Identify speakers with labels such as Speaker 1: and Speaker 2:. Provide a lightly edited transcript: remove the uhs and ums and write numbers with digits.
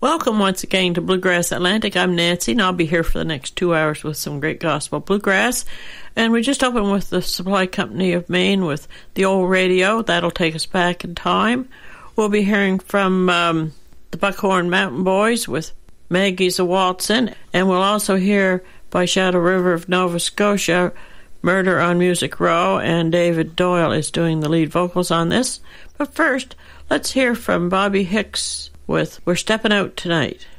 Speaker 1: Welcome once again to Bluegrass Atlantic. I'm Nancy, and I'll be here for the next 2 hours with some great gospel bluegrass. And we just opened with the Supply Company of Maine with the old radio. That'll take us back in time. We'll be hearing from the Buckhorn Mountain Boys with Maggie's a Waltzin'. And we'll also hear by Shadow River of Nova Scotia, Murder on Music Row, and David Doyle is doing the lead vocals on this. But first, let's hear from Bobby Hicks with We're Steppin' Out Tonight.